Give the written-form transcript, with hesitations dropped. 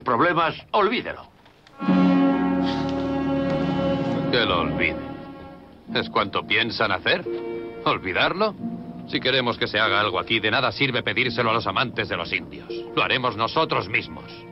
problemas, olvídelo. Que lo olvide. ¿Es cuanto piensan hacer? ¿Olvidarlo? Si queremos que se haga algo aquí, de nada sirve pedírselo a los amantes de los indios. Lo haremos nosotros mismos.